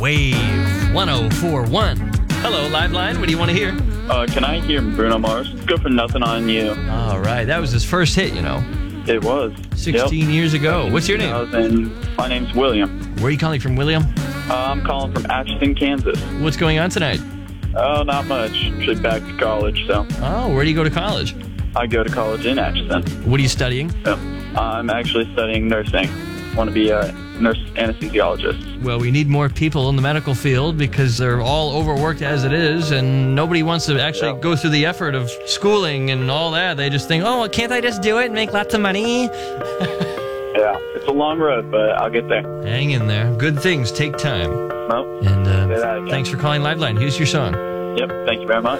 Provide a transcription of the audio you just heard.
Wave 1041. Hello, Liveline. What do you want to hear? Can I hear Bruno Mars? Go for Nothing on You. All right. That was his first hit, you know. It was. 16 years ago. What's your name? My name's William. Where are you calling from, William? I'm calling from Atchison, Kansas. What's going on tonight? Oh, not much. Actually back to college, so. Oh, where do you go to college? I go to college in Atchison. What are you studying? I'm actually studying nursing. Want to be a nurse anesthesiologist. Well, we need more people in the medical field because they're all overworked as it is, and nobody wants to actually go through the effort of schooling and all that. They just think, oh, can't I just do it and make lots of money? Yeah, it's a long road, but I'll get there. Hang in there. Good things take time. Nope. And thanks for calling Liveline. Here's your song. Yep, thank you very much.